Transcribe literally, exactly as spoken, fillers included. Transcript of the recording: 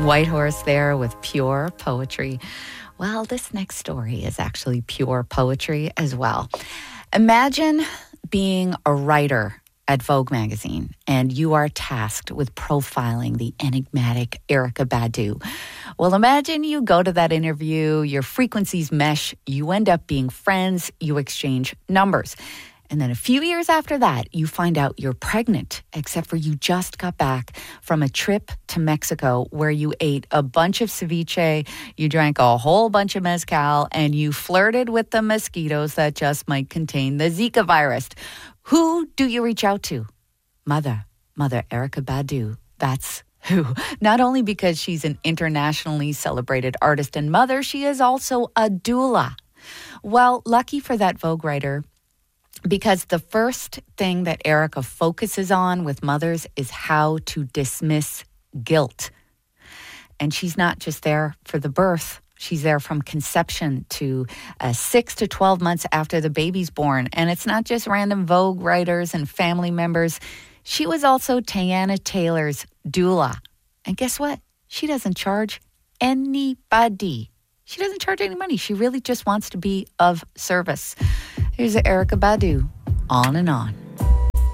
Whitehorse there with Pure Poetry. Well, this next story is actually pure poetry as well. Imagine being a writer at Vogue magazine, and you are tasked with profiling the enigmatic Erykah Badu. Well, imagine you go to that interview, your frequencies mesh, you end up being friends, you exchange numbers. And then a few years after that, you find out you're pregnant, except for you just got back from a trip to Mexico where you ate a bunch of ceviche, you drank a whole bunch of mezcal, and you flirted with the mosquitoes that just might contain the Zika virus. Who do you reach out to? Mother, Mother Erykah Badu. That's who. Not only because she's an internationally celebrated artist and mother, she is also a doula. Well, lucky for that Vogue writer, because the first thing that Erykah focuses on with mothers is how to dismiss guilt. And she's not just there for the birth. She's there from conception to uh, six to twelve months after the baby's born. And it's not just random Vogue writers and family members. She was also Teyana Taylor's doula. And guess what? She doesn't charge anybody. She doesn't charge any money. She really just wants to be of service. Here's Erykah Badu, On and On.